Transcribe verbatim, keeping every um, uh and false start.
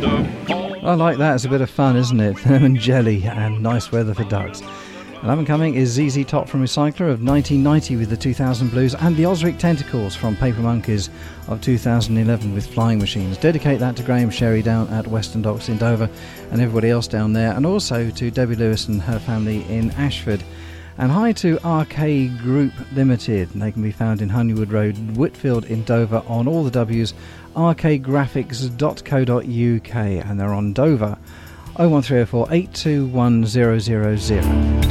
I like that. It's a bit of fun, isn't it? Lemon jelly and nice weather for ducks. And up and coming is Z Z Top from Recycler of nineteen ninety with the two thousand Blues, and the Osric Tentacles from Paper Monkeys of two thousand eleven with Flying Machines. Dedicate that to Graham Sherry down at Western Docks in Dover and everybody else down there, and also to Debbie Lewis and her family in Ashford. And hi to R K Group Limited. They can be found in Honeywood Road, Whitfield in Dover on all the W's, r k graphics dot co dot u k, and they're on Dover oh one three oh four, eight two one zero zero zero.